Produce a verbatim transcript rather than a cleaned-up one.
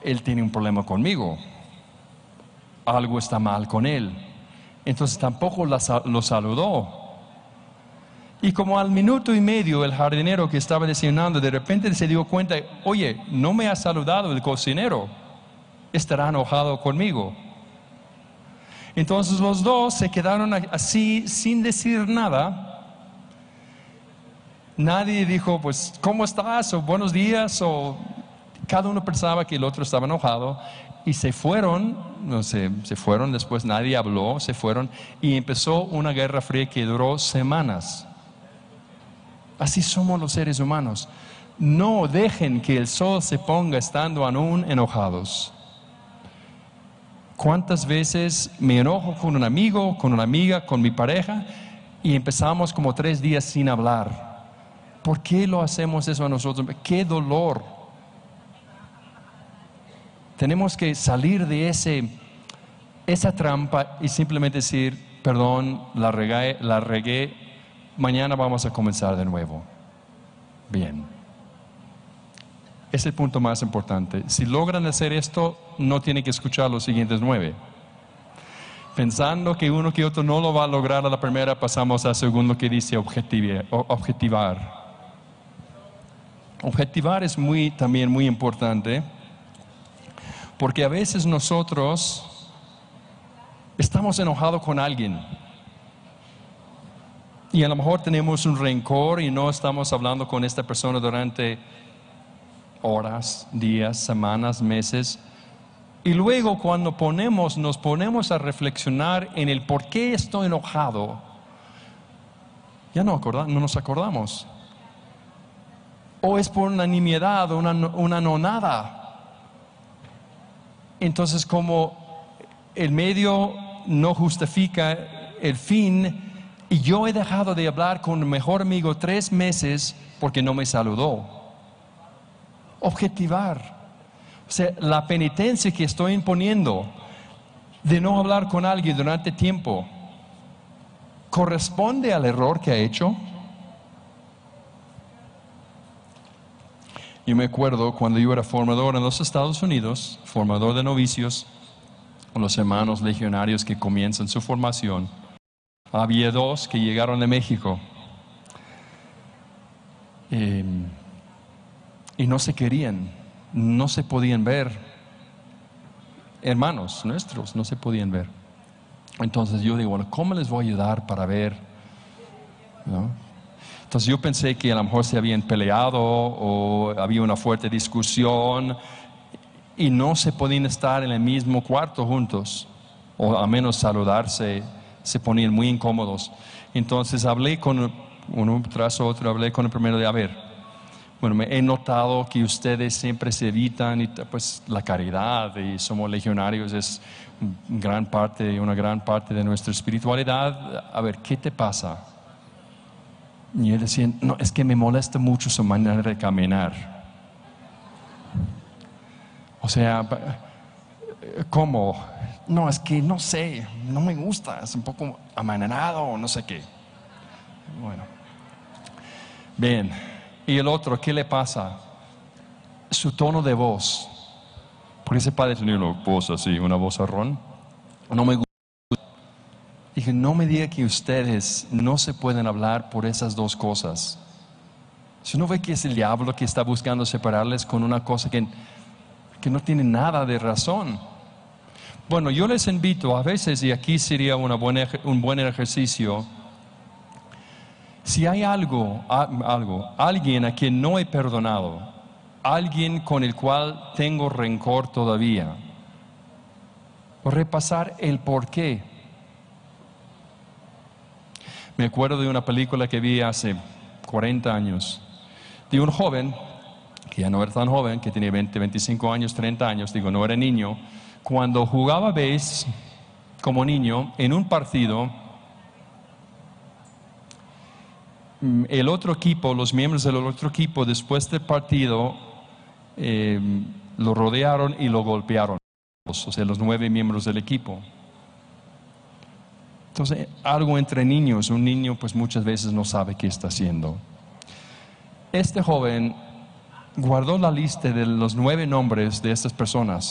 él tiene un problema conmigo. Algo está mal con él. Entonces tampoco la, lo saludó. Y como al minuto y medio el jardinero que estaba desayunando de repente se dio cuenta, oye, no me ha saludado el cocinero, estará enojado conmigo. Entonces los dos se quedaron así sin decir nada. Nadie dijo, pues, ¿cómo estás? O buenos días. O cada uno pensaba que el otro estaba enojado. Y se fueron, no sé, se fueron, después nadie habló, se fueron. Y empezó una guerra fría que duró semanas. Así somos los seres humanos. No dejen que el sol se ponga estando aún enojados. ¿Cuántas veces me enojo con un amigo, con una amiga, con mi pareja y empezamos como tres días sin hablar? ¿Por qué lo hacemos eso a nosotros? ¡Qué dolor! Tenemos que salir de ese, esa trampa y simplemente decir, perdón, la regué, la regué, mañana vamos a comenzar de nuevo. Bien. Es el punto más importante. Si logran hacer esto, no tienen que escuchar los siguientes nueve. Pensando que uno que otro no lo va a lograr a la primera, pasamos al segundo que dice objetivar. objetivar. Objetivar es muy, también muy importante, porque a veces nosotros estamos enojados con alguien y a lo mejor tenemos un rencor y no estamos hablando con esta persona durante horas, días, semanas, meses. Y luego cuando ponemos, nos ponemos a reflexionar en el por qué estoy enojado, ya no, acorda, no nos acordamos. O es por una nimiedad o una, una nonada. Entonces, como el medio no justifica el fin, y yo he dejado de hablar con mi mejor amigo tres meses porque no me saludó. Objetivar. O sea, la penitencia que estoy imponiendo de no hablar con alguien durante tiempo, ¿corresponde al error que ha hecho? Yo me acuerdo cuando yo era formador en los Estados Unidos, formador de novicios, con los hermanos legionarios que comienzan su formación. Había dos que llegaron de México eh, y no se querían, no se podían ver. Hermanos nuestros no se podían ver. Entonces yo digo, bueno, ¿cómo les voy a ayudar para ver? ¿No? Entonces yo pensé que a lo mejor se habían peleado o había una fuerte discusión y no se podían estar en el mismo cuarto juntos, o a menos saludarse, se ponían muy incómodos. Entonces hablé con uno tras otro, hablé con el primero de, a ver, bueno, me he notado que ustedes siempre se evitan, y pues la caridad y somos legionarios es gran parte, una gran parte de nuestra espiritualidad. A ver, ¿qué te pasa? Y él decía, no, es que me molesta mucho su manera de caminar. O sea, ¿cómo? No, es que no sé, no me gusta, es un poco amanerado, no sé qué. Bueno. Bien, y el otro, ¿qué le pasa? Su tono de voz. Porque ese padre tenía una voz así, una voz ron. No me gusta. Dije, no me diga que ustedes no se pueden hablar por esas dos cosas. Si uno ve que es el diablo que está buscando separarles con una cosa que, que no tiene nada de razón. Bueno, yo les invito a veces, y aquí sería una buena, un buen ejercicio, si hay algo, algo, alguien a quien no he perdonado, alguien con el cual tengo rencor todavía, repasar el por qué. Me acuerdo de una película que vi hace cuarenta años, de un joven, que ya no era tan joven, que tenía veinte, veinticinco años, treinta años, digo, no era niño, cuando jugaba béis como niño en un partido, el otro equipo, los miembros del otro equipo, después del partido, eh, lo rodearon y lo golpearon, o sea, los nueve miembros del equipo. Entonces, algo entre niños, un niño pues muchas veces no sabe qué está haciendo. Este joven guardó la lista de los nueve nombres de estas personas